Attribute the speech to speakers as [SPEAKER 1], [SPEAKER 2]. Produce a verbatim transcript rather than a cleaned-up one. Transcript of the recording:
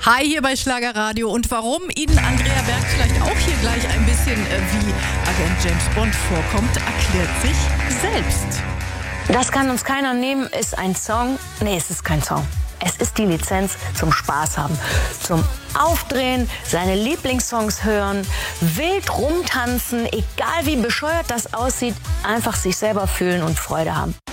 [SPEAKER 1] Hi, hier bei Schlagerradio. Und warum Ihnen Andrea Berg vielleicht auch hier gleich ein bisschen äh, wie Agent James Bond vorkommt, erklärt sich selbst.
[SPEAKER 2] Das kann uns keiner nehmen, ist ein Song. Nee, es ist kein Song. Es ist die Lizenz zum Spaß haben, zum Aufdrehen, seine Lieblingssongs hören, wild rumtanzen, egal wie bescheuert das aussieht, einfach sich selber fühlen und Freude haben.